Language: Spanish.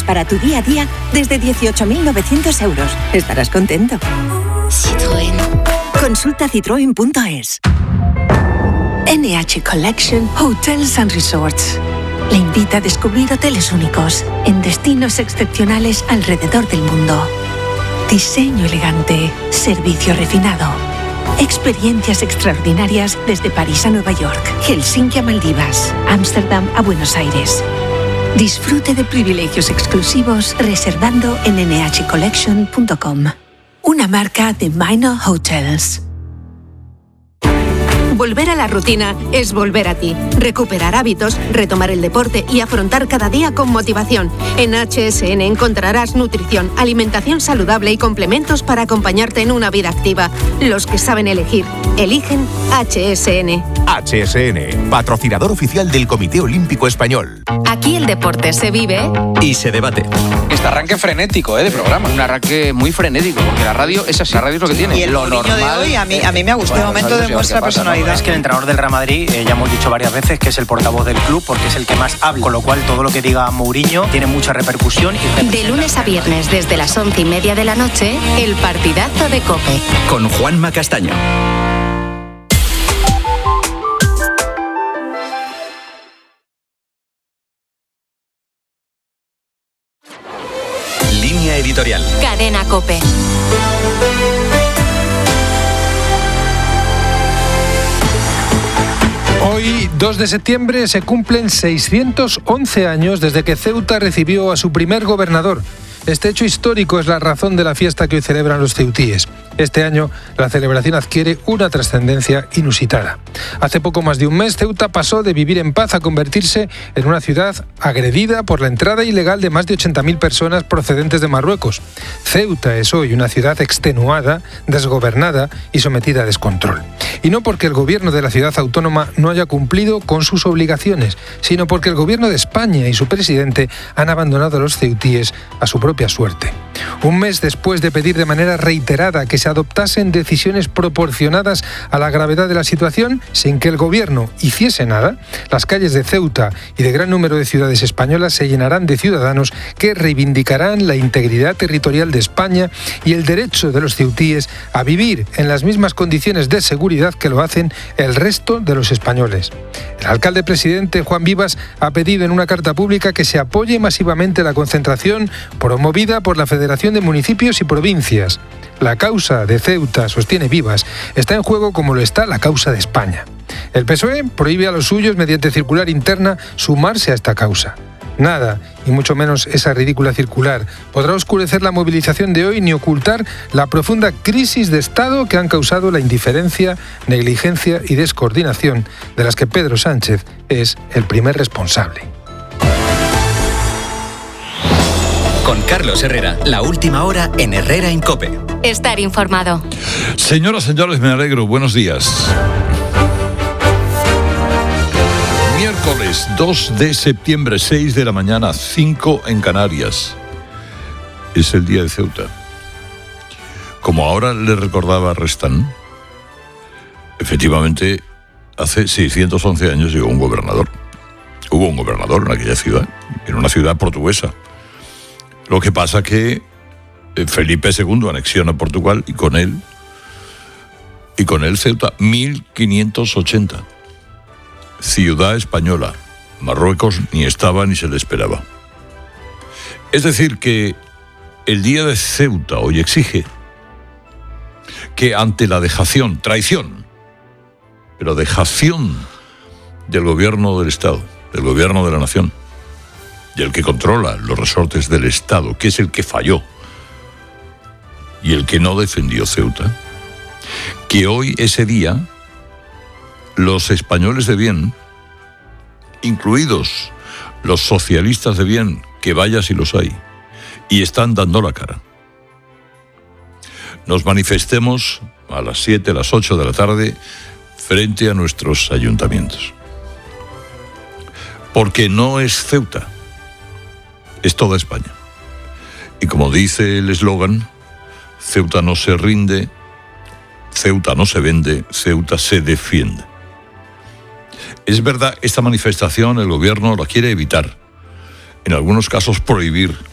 para tu día a día desde 18.900 euros. Estarás contento. Citroën. Consulta citroen.es. NH Collection Hotels and Resorts le invita a descubrir hoteles únicos en destinos excepcionales alrededor del mundo. Diseño elegante, servicio refinado, experiencias extraordinarias desde París a Nueva York, Helsinki a Maldivas, Ámsterdam a Buenos Aires. Disfrute de privilegios exclusivos reservando en nhcollection.com. Una marca de Minor Hotels. Volver a la rutina es volver a ti. Recuperar hábitos, retomar el deporte y afrontar cada día con motivación. En HSN encontrarás nutrición, alimentación saludable y complementos para acompañarte en una vida activa. Los que saben elegir, eligen HSN. HSN, patrocinador oficial del Comité Olímpico Español. Aquí el deporte se vive y se debate. Este arranque frenético de programa. Un arranque muy frenético, porque la radio es así, la radio es lo que tiene. Y el Mourinho de hoy a mí me ha gustado. Bueno, momento demuestra personalidad. Es que el entrenador del Real Madrid, ya hemos dicho varias veces que es el portavoz del club porque es el que más habla, con lo cual todo lo que diga Mourinho tiene mucha repercusión. De lunes a viernes desde las 11:30 de la noche, el partidazo de COPE. Con Juanma Castaño. Línea editorial. Cadena COPE. Hoy, 2 de septiembre, se cumplen 611 años desde que Ceuta recibió a su primer gobernador. Este hecho histórico es la razón de la fiesta que hoy celebran los ceutíes. Este año, la celebración adquiere una trascendencia inusitada. Hace poco más de un mes, Ceuta pasó de vivir en paz a convertirse en una ciudad agredida por la entrada ilegal de más de 80.000 personas procedentes de Marruecos. Ceuta es hoy una ciudad extenuada, desgobernada y sometida a descontrol. Y no porque el gobierno de la ciudad autónoma no haya cumplido con sus obligaciones, sino porque el gobierno de España y su presidente han abandonado a los ceutíes a su propia suerte. Un mes después de pedir de manera reiterada que se adoptasen decisiones proporcionadas a la gravedad de la situación, sin que el gobierno hiciese nada, las calles de Ceuta y de gran número de ciudades españolas se llenarán de ciudadanos que reivindicarán la integridad territorial de España y el derecho de los ceutíes a vivir en las mismas condiciones de seguridad que lo hacen el resto de los españoles. El alcalde presidente Juan Vivas ha pedido en una carta pública que se apoye masivamente la concentración promovida por la Federación de Municipios y Provincias. La causa de Ceuta, sostiene Vivas, está en juego como lo está la causa de España. El PSOE prohíbe a los suyos, mediante circular interna, sumarse a esta causa. Nada, y mucho menos esa ridícula circular, podrá oscurecer la movilización de hoy ni ocultar la profunda crisis de Estado que han causado la indiferencia, negligencia y descoordinación de las que Pedro Sánchez es el primer responsable. Con Carlos Herrera, la última hora en Herrera en COPE. Estar informado. Señoras, señores, me alegro. Buenos días. Miércoles 2 de septiembre, 6 de la mañana, 5 en Canarias. Es el día de Ceuta. Como ahora le recordaba Restán, efectivamente, hace 611 años llegó un gobernador. Hubo un gobernador en aquella ciudad, en una ciudad portuguesa. Lo que pasa que Felipe II anexiona Portugal y con él Ceuta, 1580. Ciudad española. Marruecos ni estaba ni se le esperaba. Es decir, que el día de Ceuta hoy exige que ante la traición, pero dejación del gobierno del Estado, del gobierno de la nación, y el que controla los resortes del Estado, que es el que falló y el que no defendió Ceuta, que hoy, ese día, los españoles de bien, incluidos los socialistas de bien, que vaya si los hay, y están dando la cara, nos manifestemos a las 7, a las 8 de la tarde frente a nuestros ayuntamientos. Porque no es Ceuta, es toda España. Y como dice el eslogan, Ceuta no se rinde, Ceuta no se vende, Ceuta se defiende. Es verdad, esta manifestación el gobierno la quiere evitar, en algunos casos prohibir,